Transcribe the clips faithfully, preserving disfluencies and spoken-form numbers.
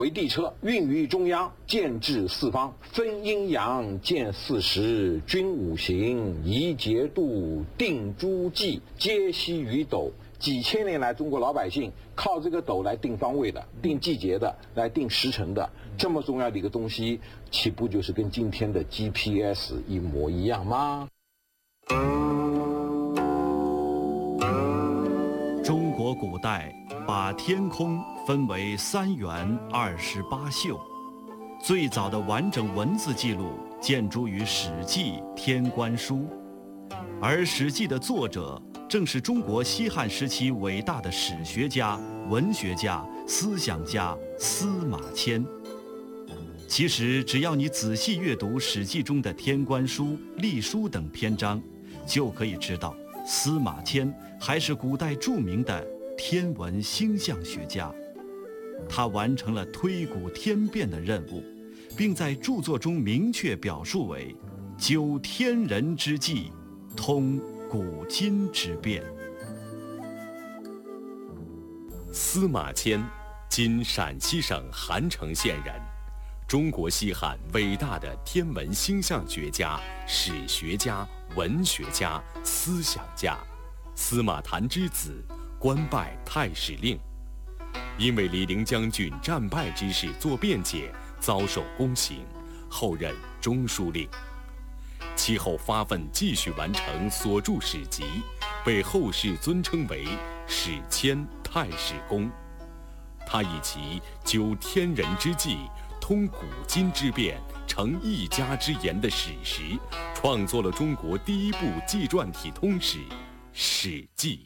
为地车，运于中央，见治四方，分阴阳，见四时，均五行，宜节度，定诸纪，皆悉于斗。几千年来，中国老百姓靠这个斗来定方位的、定季节的、来定时辰的，这么重要的一个东西，岂不就是跟今天的 G P S 一模一样吗？ 中国古代把天空分为三元二十八宿，最早的完整文字记录见诸于《史记·天官书》，而《史记》的作者正是中国西汉时期伟大的史学家、文学家、思想家司马迁。其实，只要你仔细阅读《史记》中的《天官书》《隶书》等篇章，就可以知道司马迁还是古代著名的天文星象学家。他完成了推古天变的任务，并在著作中明确表述为究天人之际，通古今之变。 司马迁，今陕西省韩城县人，中国西汉伟大的天文星象学家、史学家、文学家、思想家，司马谈之子，官拜太史令。因为李陵将军战败之事做辩解，遭受宫刑，后任中书令。其后发奋继续完成所著史籍，被后世尊称为史迁太史公。他以其究天人之际，通古今之变，成一家之言的史实，创作了中国第一部纪传体通史《史记》。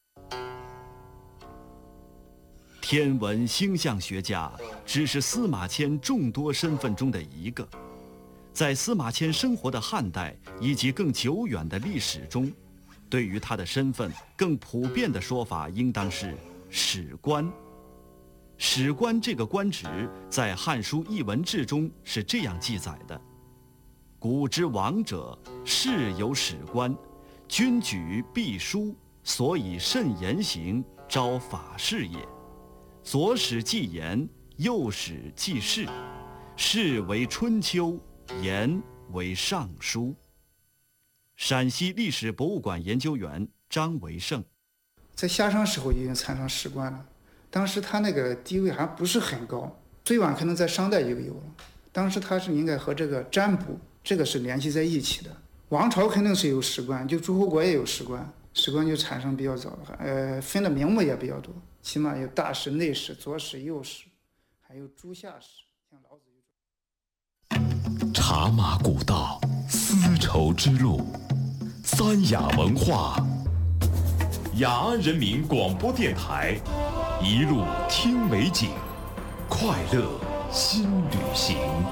天文星象学家只是司马迁众多身份中的一个。在司马迁生活的汉代以及更久远的历史中，对于他的身份更普遍的说法应当是史官。史官这个官职在《汉书·艺文志》中是这样记载的：古之王者，世有史官，君举必书，所以慎言行，昭法事也。左史记言，右史记事，事为春秋，言为尚书。陕西历史博物馆研究员张维胜， 在夏商时候已经产生史官了，当时他那个地位还不是很高，最晚可能在商代就有了。当时他是应该和这个占卜这个是联系在一起的。王朝肯定是有史官，就诸侯国也有史官，史官就产生比较早，呃，分的名目也比较多，起码有大史、内史、左史、右史，还有诸夏史，像老子就。 茶马古道，丝绸之路，三雅文化，雅安人民广播电台，一路听美景，快乐新旅行。